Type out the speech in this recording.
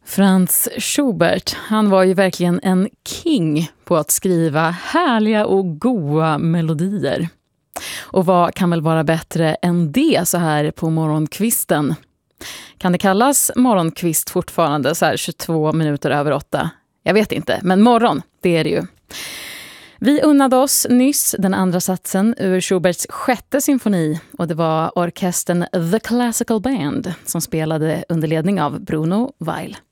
Franz Schubert, han var ju verkligen en king på att skriva härliga och goa melodier. Och vad kan väl vara bättre än det så här på morgonkvisten? Kan det kallas morgonkvist fortfarande så här 22 minuter över 8? Jag vet inte, men morgon, det är det ju. Vi unnade oss nyss den andra satsen ur Schuberts 6:e symfoni och det var orkestern The Classical Band som spelade under ledning av Bruno Weil.